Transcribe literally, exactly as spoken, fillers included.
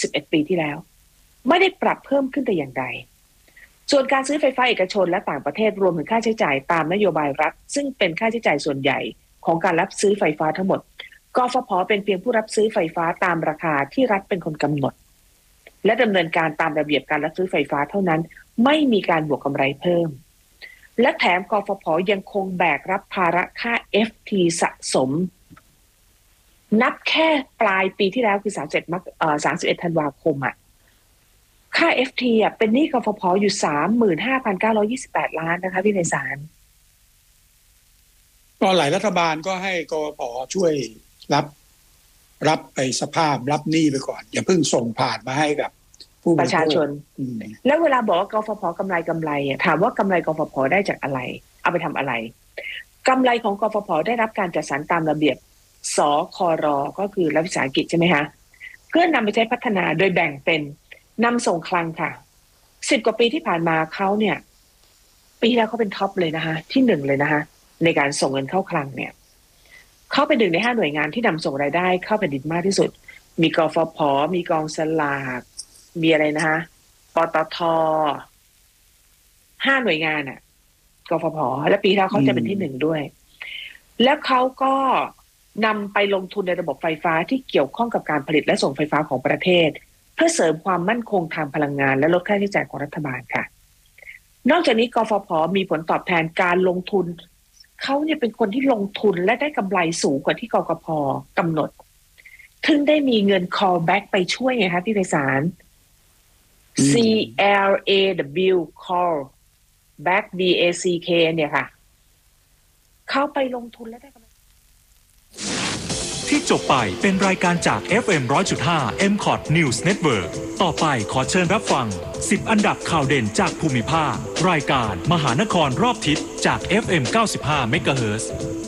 สิบเอ็ดปีที่แล้วไม่ได้ปรับเพิ่มขึ้นแต่อย่างใดส่วนการซื้อไฟฟ้าเอกชนและต่างประเทศรวมถึงค่าใช้จ่ายตามนโยบายรัฐซึ่งเป็นค่าใช้จ่ายส่วนใหญ่ของการรับซื้อไฟฟ้าทั้งหมดกฟผ.เป็นเพียงผู้รับซื้อไฟฟ้าตามราคาที่รัฐเป็นคนกำหนดและดำเนินการตามระเบียบการรับซื้อไฟฟ้าเท่านั้นไม่มีการบวกกำไรเพิ่มและแถมกฟผ.ยังคงแบกรับภาระค่า เอฟ ที สะสมนับแค่ปลายปีที่แล้วคือสามสิบเอ็ดมกเอ่อสามสิบเอ็ดธันวาคมอ่ะค่า เอฟ ที อ่ะเป็นหนี้กฟผ.อยู่ สามหมื่นห้าพันเก้าร้อยยี่สิบแปด ล้านนะคะพี่ไพศาลก็หลายรัฐบาลก็ให้กฟผ.ช่วยรับรับไปสภาพรับหนี้ไปก่อนอย่าเพิ่งส่งผ่านมาให้กับผู้บริโภคประชาชนแล้วเวลาบอกว่ากฟผ.กำไรกำไรอ่ะถามว่ากำไรกฟผ.ได้จากอะไรเอาไปทำอะไรกำไรของกฟผ.ได้รับการจัดสรรตามระเบียบสคร.ก็คือรัฐวิสาหกิจใช่ไหมคะเพื่อนำไปใช้พัฒนาโดยแบ่งเป็นนำส่งคลังค่ะสิบกว่าปีที่ผ่านมาเขาเนี่ยปีที่แล้วเขาเป็นท็อปเลยนะคะที่หนึ่งเลยนะคะในการส่งเงินเข้าคลังเนี่ยเขาเป็นหนึ่งในห้าหน่วยงานที่นำส่งรายได้เข้าแผ่นดินมากที่สุดมีกฟผ.มีกองสลากมีอะไรนะคะปตท.ห้าหน่วยงานอ่ะกฟผ.และปีที่แล้วเขาจะเป็นที่หนึ่งด้วยแล้วเขาก็นำไปลงทุนในระบบไฟฟ้าที่เกี่ยวข้องกับการผลิตและส่งไฟฟ้าของประเทศเพื่อเสริมความมั่นคงทางพลังงานและลดค่าใช้จ่ายของรัฐบาลค่ะนอกจากนี้กฟผ.มีผลตอบแทนการลงทุนเขาเนี่ยเป็นคนที่ลงทุนและได้กำไรสูงกว่าที่กกพ.กำหนดถึงได้มีเงิน call back ไปช่วยไงคะพี่ไพศาล C L A W call back B A C K เนี่ยค่ะเขาไปลงทุนแล้วได้กำไรที่จบไปเป็นรายการจาก เอฟ เอ็ม หนึ่งร้อยจุดห้า เอ็ม คอท News Network ต่อไปขอเชิญรับฟังสิบอันดับข่าวเด่นจากภูมิภาครายการมหานครรอบทิศจาก เอฟ เอ็ม เก้าสิบห้า เมกะเฮิรตซ์